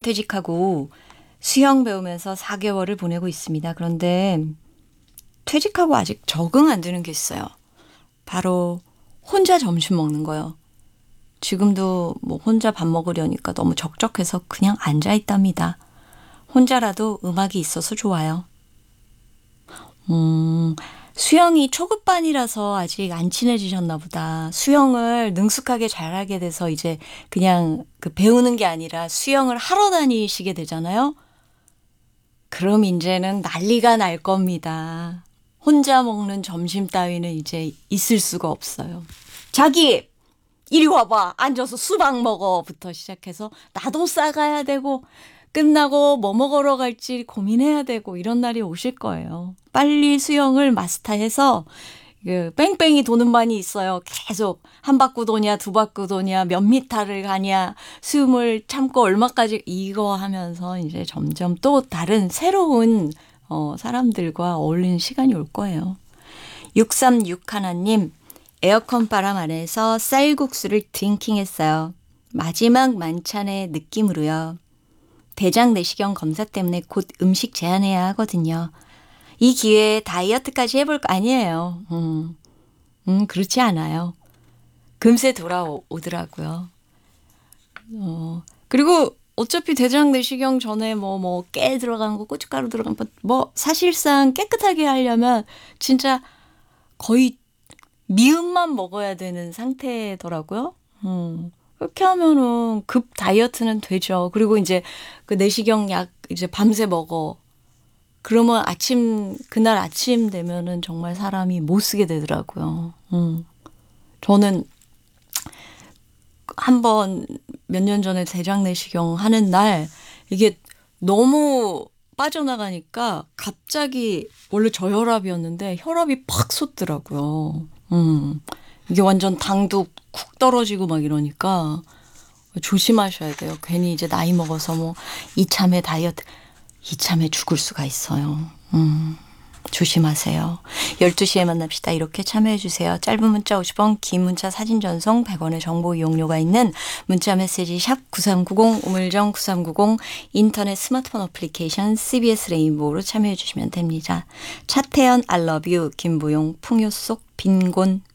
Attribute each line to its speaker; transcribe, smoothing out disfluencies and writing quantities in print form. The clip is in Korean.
Speaker 1: 퇴직하고 수영 배우면서 4개월을 보내고 있습니다. 그런데 퇴직하고 아직 적응 안 되는 게 있어요. 바로 혼자 점심 먹는 거요. 지금도 뭐 혼자 밥 먹으려니까 너무 적적해서 그냥 앉아 있답니다. 혼자라도 음악이 있어서 좋아요. 수영이 초급반이라서 아직 안 친해지셨나 보다. 수영을 능숙하게 잘하게 돼서 이제 그냥 그 배우는 게 아니라 수영을 하러 다니시게 되잖아요. 그럼 이제는 난리가 날 겁니다. 혼자 먹는 점심 따위는 이제 있을 수가 없어요. 자기! 이리 와봐. 앉아서 수박 먹어부터 시작해서 나도 싸가야 되고 끝나고 뭐 먹으러 갈지 고민해야 되고 이런 날이 오실 거예요. 빨리 수영을 마스터해서 그 뺑뺑이 도는 반이 있어요. 계속 한 바퀴 도냐 두 바퀴 도냐 몇 미터를 가냐 숨을 참고 얼마까지 이거 하면서 이제 점점 또 다른 새로운 사람들과 어울리는 시간이 올 거예요. 6361님 에어컨 바람 안에서 쌀국수를 드링킹했어요. 마지막 만찬의 느낌으로요. 대장 내시경 검사 때문에 곧 음식 제한해야 하거든요. 이 기회에 다이어트까지 해볼 거 아니에요. 그렇지 않아요. 금세 돌아오더라고요. 그리고 어차피 대장 내시경 전에 깨 들어간 거, 고춧가루 들어간 거, 사실상 깨끗하게 하려면 진짜 거의 미음만 먹어야 되는 상태더라고요. 그렇게 하면은 급 다이어트는 되죠. 그리고 이제 그 내시경 약 이제 밤새 먹어. 그러면 그날 아침 되면은 정말 사람이 못 쓰게 되더라고요. 저는 한번 몇 년 전에 대장 내시경 하는 날 이게 너무 빠져나가니까 갑자기 원래 저혈압이었는데 혈압이 팍 솟더라고요. 이게 완전 당도 쿡 떨어지고 막 이러니까 조심하셔야 돼요. 괜히 이제 나이 먹어서 이참에 다이어트, 이참에 죽을 수가 있어요. 조심하세요. 12시에 만납시다. 이렇게 참여해 주세요. 짧은 문자 50원, 긴 문자 사진 전송 100원의 정보 이용료가 있는 문자 메시지 샵 9390, 우물정 9390, 인터넷 스마트폰 어플리케이션 CBS 레인보우로 참여해 주시면 됩니다. 차태현 I love you, 김부용 풍요 속 빈곤